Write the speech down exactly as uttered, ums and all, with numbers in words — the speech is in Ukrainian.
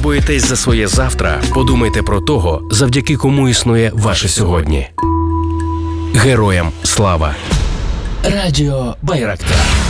боїтесь за своє завтра, подумайте про того, завдяки кому існує ваше сьогодні. Героям слава! Радіо Байрактар.